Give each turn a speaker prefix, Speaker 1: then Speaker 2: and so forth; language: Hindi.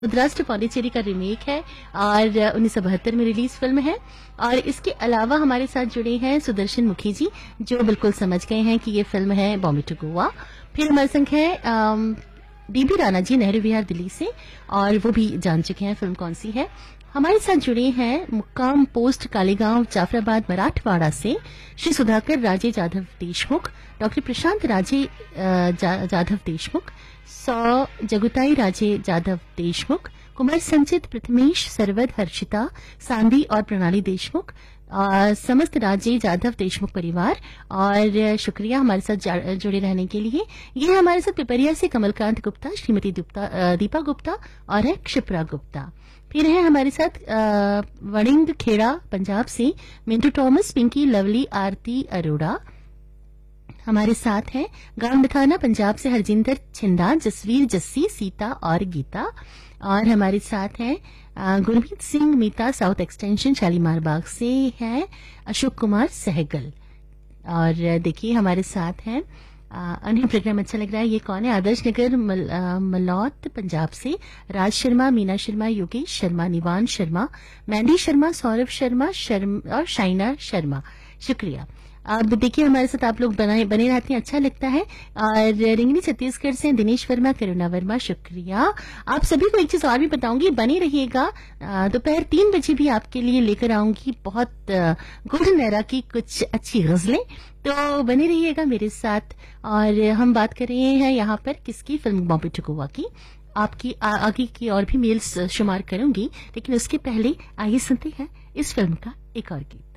Speaker 1: रुद्राष्ट्र पौंडीचेरी का रीमेक है और 1972 में रिलीज फिल्म है। और इसके अलावा हमारे साथ जुड़े हैं सुदर्शन मुखी जी, जो बिल्कुल समझ गए हैं कि ये फिल्म है बॉम्बे टू गोवा। फिर हमारे संग है डीबी राणा जी, नेहरू विहार दिल्ली से, और वो भी जान चुके हैं फिल्म कौन सी है। हमारे साथ जुड़े हैं मुक्काम पोस्ट कालीगांव जाफराबाद मराठवाड़ा से श्री सुधाकर राजे जाधव देशमुख, डॉक्टर प्रशांत राजे जाधव देशमुख, सौ जगुताई राजे जाधव देशमुख, कुमार संचित प्रथमेश सरवद हर्षिता सांदी और प्रणाली देशमुख, समस्त राजे जाधव देशमुख परिवार। और शुक्रिया हमारे साथ जुड़े रहने के लिए। ये हमारे साथ पिपरिया से कमलकांत गुप्ता, श्रीमती दीपा गुप्ता और है क्षिप्रा गुप्ता। फिर है हमारे साथ वणिंग खेड़ा पंजाब से मिंटू टॉमस, पिंकी लवली, आरती अरोड़ा। हमारे साथ है गांव नथाना पंजाब से हरजिंदर छिंदा, जसवीर जस्सी, सीता और गीता। और हमारे साथ है गुरमीत सिंह मीता, साउथ एक्सटेंशन शालीमार बाग से है अशोक कुमार सहगल। और देखिए हमारे साथ है उन्हें प्रोग्राम अच्छा लग रहा है, ये कौन है, आदर्श नगर मलौत पंजाब से राज शर्मा, मीना शर्मा, योगेश शर्मा, निवान शर्मा, मैंडी शर्मा, सौरभ शर्मा और शाइना शर्मा। शुक्रिया। अब देखिए हमारे साथ आप लोग बने रहते हैं, अच्छा लगता है। और रिंगनी छत्तीसगढ़ से दिनेश वर्मा, करुणा वर्मा, शुक्रिया। आप सभी को एक चीज और भी बताऊंगी, बने रहिएगा, दोपहर 3 बजे भी आपके लिए लेकर आऊंगी बहुत गोल्डन एरा की कुछ अच्छी गजलें, तो बने रहिएगा मेरे साथ। और हम बात कर रहे हैं यहाँ पर किसकी, फिल्म बॉम्बे टू गोवा की। आपकी आगे की और भी मेल्स शुमार करूंगी, लेकिन उसके पहले आइए सुनते हैं इस फिल्म का एक और गीत।